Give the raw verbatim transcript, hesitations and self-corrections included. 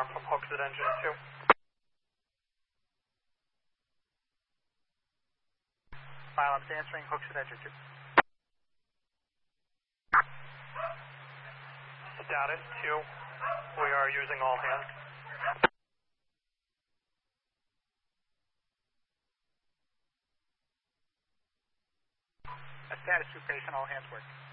alarm from hooks at engine two. Pilot's answering, hooks at engine two. Status two, we are using all hands. A status two patient, all hands work.